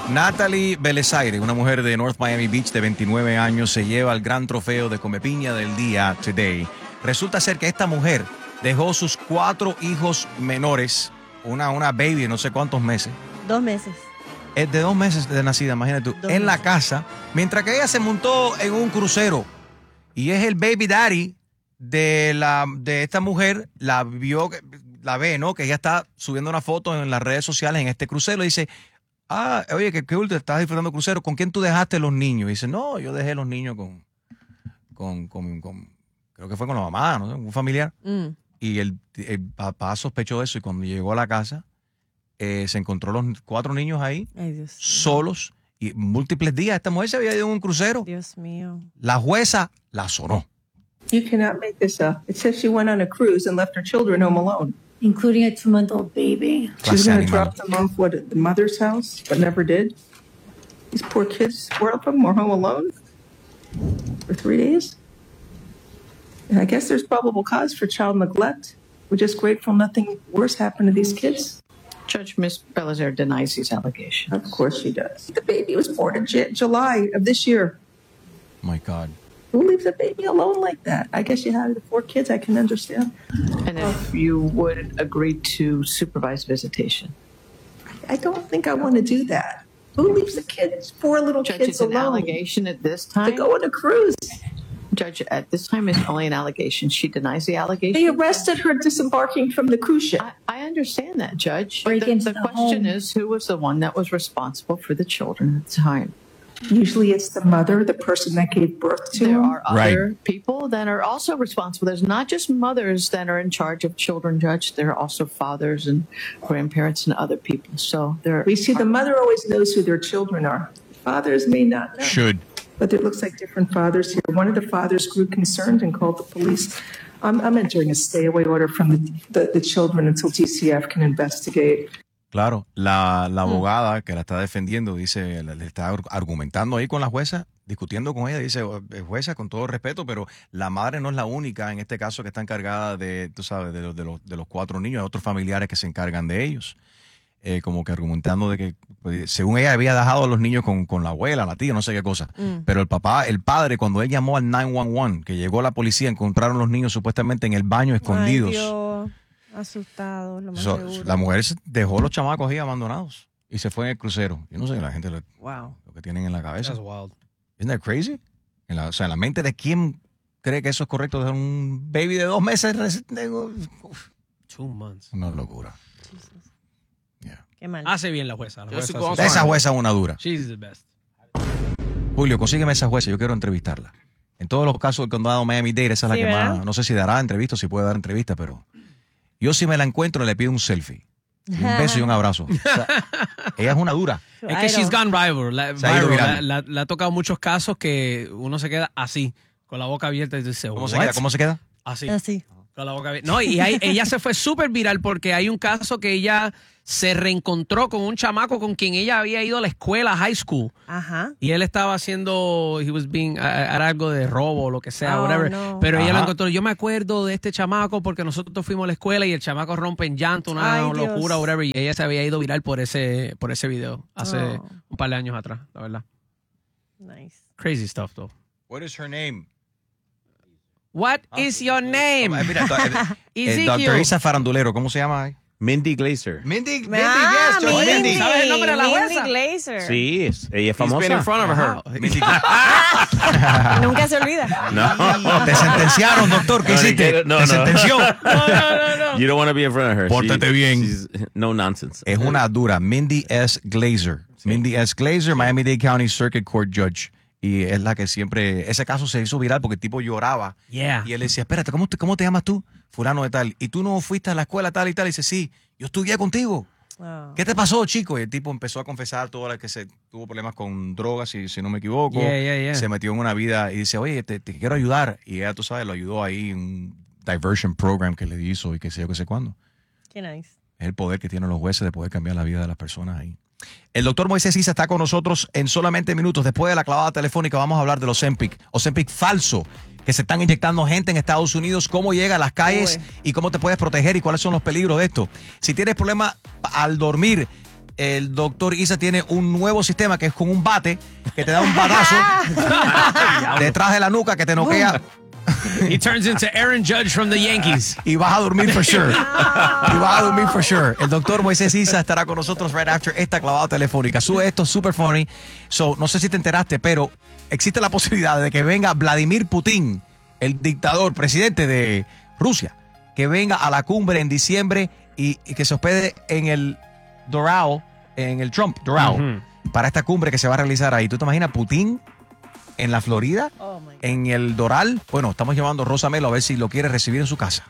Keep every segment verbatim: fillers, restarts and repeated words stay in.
Natalie Belisaire, una mujer de North Miami Beach de veintinueve años, se lleva el gran trofeo de Comepiña del día Today. Resulta ser que esta mujer dejó sus cuatro hijos menores, una, una baby de no sé cuántos meses. Dos meses. Es de dos meses de nacida, imagínate tú, Dos en la meses. casa, mientras que ella se montó en un crucero. Y es el baby daddy de, la, de esta mujer, la vio, la ve, ¿no? Que ella está subiendo una foto en las redes sociales en este crucero y dice, ah, oye, qué cool, te estás disfrutando crucero. ¿Con quién tú dejaste los niños? Y dice, no, yo dejé los niños con, con, con, con creo que fue con la mamá, ¿no? Un familiar. Mm. Y el, el papá sospechó de eso y cuando llegó a la casa, eh, se encontró los cuatro niños ahí, Ay, Dios. solos, y múltiples días. Esta mujer se había ido en un crucero. Dios mío. La jueza la sonó. You cannot make this up. It says she went on a cruise and left her children home alone. Including a two-month-old baby. She was Clase going to animal. drop them off, what, at the mother's house, but never did. These poor kids, four of them were home alone for three days. And I guess there's probable cause for child neglect. We're just grateful nothing worse happened to these kids. Judge Miss Belisaire denies these allegations. Of course she does. The baby was born in J- July of this year. My God. Who leaves a baby alone like that? I guess you had the four kids. I can understand. And if you would agree to supervised visitation. I don't think I want to do that. Who leaves the kids, four little Judge, kids it's an alone allegation at this to time. go on a cruise? Judge, at this time it's only an allegation. She denies the allegation. They arrested her disembarking from the cruise ship. I, I understand that, Judge. Break the into the the question home. is, who was the one that was responsible for the children at the time? Usually it's the mother, the person that gave birth to There them. are Right. other people that are also responsible. There's not just mothers that are in charge of children, Judge. There are also fathers and grandparents and other people. So there. We see the mother always knows who their children are. Fathers may not know. Should. But it looks like different fathers here. One of the fathers grew concerned and called the police. I'm, I'm entering a stay-away order from the, the, the children until D C F can investigate. Claro, la, la abogada que la está defendiendo dice, le, le está argumentando ahí con la jueza, discutiendo con ella, dice, jueza, con todo respeto, pero la madre no es la única en este caso que está encargada de, tú sabes, de, los- de, los, de los cuatro niños, hay otros familiares que se encargan de ellos. Eh, como que argumentando de que, pues, según ella, había dejado a los niños con, con la abuela, la tía, no sé qué cosa. Mm. Pero el papá, el padre, cuando él llamó al nueve once one, que llegó la policía, encontraron los niños supuestamente en el baño escondidos. Ay, Dios. Asustados, lo más So, seguro. la mujer se dejó los chamacos ahí abandonados y se fue en el crucero. Yo no sé la gente lo, Wow. lo que tienen en la cabeza. That's wild. Isn't that crazy? En la, o sea, en la mente de quién cree que eso es correcto dejar un baby de dos meses. reci- Uf, Two months. una locura. Yeah. Qué mal. Hace bien la jueza. La Yo jueza sí conozco- sí- Esa jueza es una dura. She's the best. Julio, consígueme esa jueza, yo quiero entrevistarla. En todos los casos del condado Miami-Dade, esa es la Sí, que ¿verdad? más, no sé si dará entrevista o si puede dar entrevista, pero yo si me la encuentro le pido un selfie, y un beso y un abrazo. O sea, ella es una dura. Es que she's gone viral. La, Se ha ido viral. viral. La- la- le ha tocado muchos casos que uno se queda así, con la boca abierta y dice, ¿Cómo se "What?". queda? ¿Cómo se queda? Así. Así. Con la boca abierta. No, y hay- ella se fue súper viral porque hay un caso que ella se reencontró con un chamaco con quien ella había ido a la escuela, high school. Ajá. Y él estaba haciendo, he was being, a- era algo de robo o lo que sea, Oh, whatever. no. Pero ella Ajá. lo encontró. Yo me acuerdo de este chamaco porque nosotros fuimos a la escuela y el chamaco rompe en llanto, una Ay, locura, Dios. whatever. Y ella se había ido viral por ese, por ese video hace Oh. un par de años atrás, la verdad. Nice. Crazy stuff, though. What is her name? What is your name? Ah, mira, eh, eh, Ezekiel. doctor Isa Farandulero, ¿cómo se llama? Mindy Glazer. Mindy, Mindy, Ah, yes, Mindy. Mindy. ¿Sabes el nombre de la Mindy jueza? Glazer. Sí, es, ella es He's been in famosa. front of her. Wow. Mindy. Nunca se olvida. No. Te sentenciaron, doctor, ¿qué No, hiciste? no, Te no. sentenció. You don't want to be in front of her. Pórtate bien. She's no nonsense. Es una dura, Mindy S. Glazer. Mindy S. Glazer, Miami-Dade County Circuit Court Judge. Y es la que siempre, ese caso se hizo viral porque el tipo lloraba. Yeah. Y él decía, espérate, ¿cómo te, ¿cómo te llamas tú? Fulano de tal. Y tú no fuiste a la escuela tal y tal. Y dice, sí, yo estudié contigo. Oh. ¿Qué te pasó, chico? Y el tipo empezó a confesar todo lo que se tuvo problemas con drogas, si, si no me equivoco. Yeah, yeah, yeah. Se metió en una vida y dice, oye, te, te quiero ayudar. Y ella, tú sabes, lo ayudó ahí en un diversion program que le hizo y qué sé yo, qué sé cuándo. Qué nice. Es el poder que tienen los jueces de poder cambiar la vida de las personas ahí. El doctor Moisés Isa está con nosotros en solamente minutos. Después de la clavada telefónica vamos a hablar del Ozempic. Ozempic falso, que se están inyectando gente en Estados Unidos, cómo llega a las calles Uy. y cómo te puedes proteger y cuáles son los peligros de esto. Si tienes problemas al dormir, el doctor Isa tiene un nuevo sistema que es con un bate que te da un batazo detrás de la nuca que te noquea. He turns into Aaron Judge from the Yankees. Y vas a dormir for sure. Y vas a dormir for sure. El doctor Moisés Isa estará con nosotros right after esta clavada telefónica. Sube esto super funny. So, no sé si te enteraste, pero existe la posibilidad de que venga Vladimir Putin, el dictador, presidente de Rusia, que venga a la cumbre en diciembre y, y que se hospede en el Doral, en el Trump Doral, uh-huh. para esta cumbre que se va a realizar ahí. ¿Tú te imaginas Putin en la Florida, Oh, my God. en el Doral? Bueno, estamos llamando a Rosa Melo a ver si lo quiere recibir en su casa.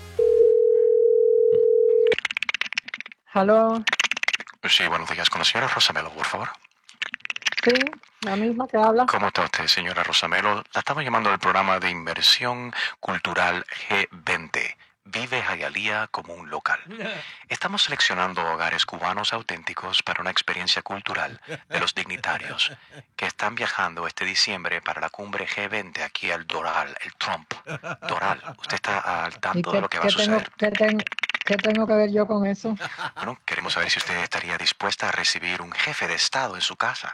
Aló, Sí, buenos días. Con la señora Rosa Melo, por favor. sí, la misma que habla. ¿Cómo está usted, señora Rosa Melo? La estamos llamando del programa de inversión cultural G veinte. Vive Hialeah como un local. Estamos seleccionando hogares cubanos auténticos para una experiencia cultural de los dignitarios que están viajando este diciembre para la cumbre G veinte aquí al Doral, el Trump. Doral, ¿usted está al ¿Y tanto qué, de lo que va a qué tengo, suceder? qué, ten- qué tengo que ver yo con eso? Bueno, queremos saber si usted estaría dispuesta a recibir un jefe de Estado en su casa.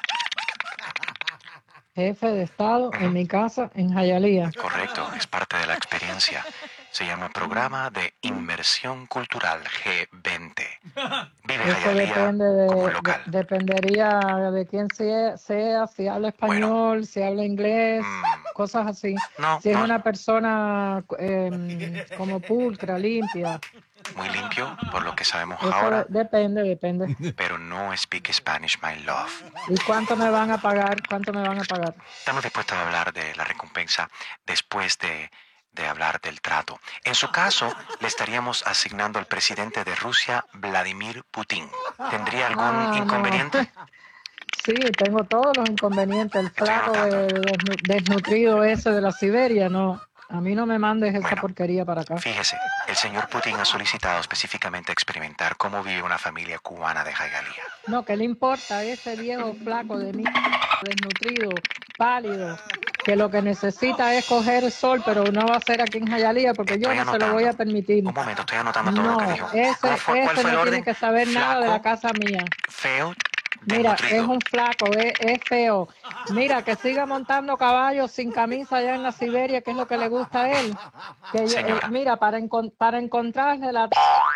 Jefe de Estado en mi casa en Hialeah. Correcto, es parte de la experiencia. Se llama Programa de Inmersión Cultural G veinte. Vive Eso Hialeah depende como un de, local. de- dependería de quién sea, sea, si habla español, si habla inglés, Mm. cosas así. No, Si es no. una persona eh, como pulcra, limpia, Muy limpio, por lo que sabemos eso ahora, de- depende, depende. pero no speak Spanish, my love. ¿Y cuánto me van a pagar? ¿Cuánto me van a pagar? Estamos dispuestos a hablar de la recompensa después de, de hablar del trato. En su caso, le estaríamos asignando al presidente de Rusia, Vladimir Putin. ¿Tendría algún Ah, no. inconveniente? Sí, tengo todos los inconvenientes. El Estoy flaco anotando. de- desnu- desnutrido ese de la Siberia, no. A mí no me mandes esa Bueno, porquería para acá. Fíjese, el señor Putin ha solicitado específicamente experimentar cómo vive una familia cubana de Hialeah. No, ¿qué le importa a ese viejo flaco de mí, desnutrido, pálido, que lo que necesita es coger el sol, pero no va a ser aquí en Hialeah porque yo Estoy no se lo anotando. voy a permitir. Un momento, estoy anotando todo No, lo que dijo. ese, ¿Cuál fue, cuál ese fue el no orden? tiene que saber nada de la Flaco, casa mía. feo, Mira, es desnutrido. un flaco, es, es feo. Mira, que siga montando caballos sin camisa allá en la Siberia, que es lo que le gusta a él. Que yo- Señora. eh, mira, para, encon- para encontrarle la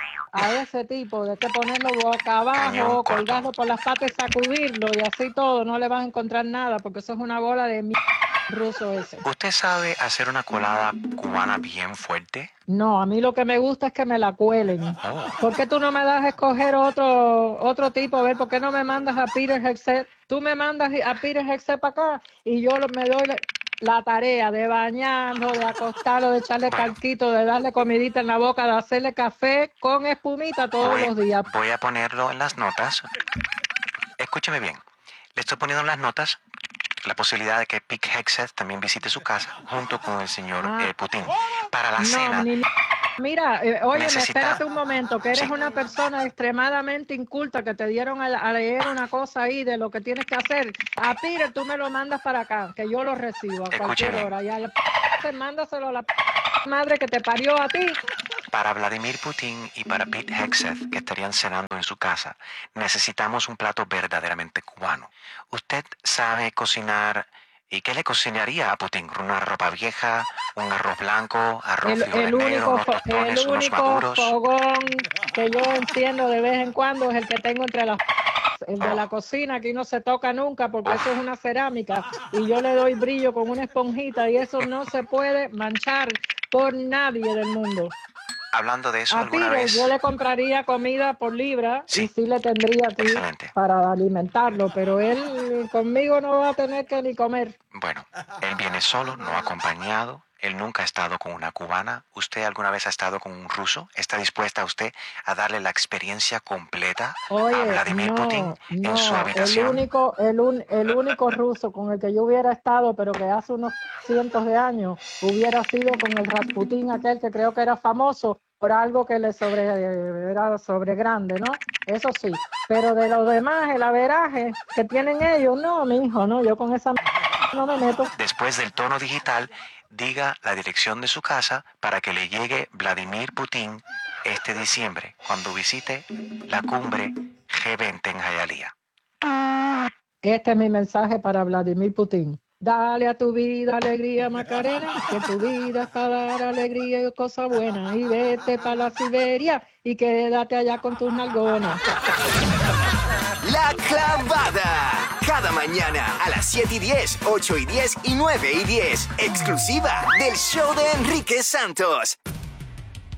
a ese tipo, de que ponerlo boca Cañón abajo, corto. colgarlo por las patas y sacudirlo y así todo, no le vas a encontrar nada, porque eso es una bola de mierda ruso ese. ¿Usted sabe hacer una colada cubana bien fuerte? No, a mí lo que me gusta es que me la cuelen. Oh. ¿Por qué tú no me das a escoger otro otro tipo? A ver, ¿por qué no me mandas a Peter Hexet? Tú me mandas a Peter Hexet para acá y yo lo- me doy la, la tarea de bañarlo, de acostarlo, de echarle calquito, de darle comidita en la boca, de hacerle café con espumita todos Voy, los días. voy a ponerlo en las notas. Escúcheme bien. Le estoy poniendo en las notas la posibilidad de que Pete Hegseth también visite su casa junto con el señor Ah. eh, Putin para la No, cena. ni- Mira, eh, oye, Necesita- espérate un momento, que eres Sí. una persona extremadamente inculta, que te dieron a, a leer una cosa ahí de lo que tienes que hacer. A Peter tú me lo mandas para acá, que yo lo recibo a Escuche cualquier bien. hora. Y a la p- mándaselo a la p- madre que te parió a ti. Para Vladimir Putin y para Pete Hegseth, que estarían cenando en su casa, necesitamos un plato verdaderamente cubano. ¿Usted sabe cocinar? ¿Y qué le cocinaría a Putin? ¿Una ropa vieja? ¿Un arroz blanco? ¿Arroz El, frijoles el negros? único, ¿Unos fo- tostones? el ¿Unos único maduros? fogón que yo enciendo de vez en cuando es el que tengo entre las p- el de la cocina, aquí no se toca nunca porque eso es una cerámica y yo le doy brillo con una esponjita y eso no se puede manchar por nadie del mundo. Hablando de eso, A ¿alguna Peter vez? yo le compraría comida por libra Sí. y sí le tendría aquí Excelente. para alimentarlo, pero él conmigo no va a tener que ni comer. Bueno, él viene solo, no acompañado. Él nunca ha estado con una cubana. ¿Usted alguna vez ha estado con un ruso? ¿Está dispuesta usted a darle la experiencia completa Oye, a Vladimir no, Putin no, en su el habitación? único, el, un- el único ruso con el que yo hubiera estado, pero que hace unos cientos de años, hubiera sido con el Rasputín aquel que creo que era famoso por algo que le sobre, era sobre grande, ¿no? Eso sí, pero de los demás, el averaje que tienen ellos, no, mi hijo, no, yo con esa m- no me meto. Después del tono digital, diga la dirección de su casa para que le llegue Vladimir Putin este diciembre, cuando visite la cumbre G veinte en Hialeah. Este es mi mensaje para Vladimir Putin. Dale a tu vida alegría, Macarena, que tu vida es para dar alegría y cosas buenas. Y vete para la Siberia y quédate allá con tus nalgonas. La Clavada. Cada mañana a las siete y diez, ocho y diez y nueve y diez. Exclusiva del show de Enrique Santos.